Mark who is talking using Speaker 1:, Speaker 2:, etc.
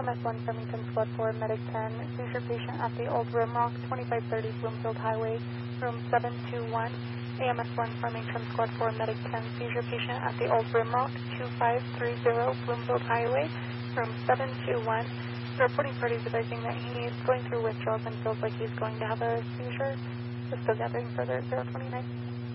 Speaker 1: AMS-1 Farmington Squad 4, Medic 10, seizure patient at the Old Rimrock, 2530 Bloomfield Highway, room 721. AMS-1 Farmington Squad 4, Medic 10, seizure patient at the Old Rimrock, 2530 Bloomfield Highway, room 721. The reporting party is advising that he is going through withdrawals and feels like he's going to have a seizure. We're still gathering further at 029.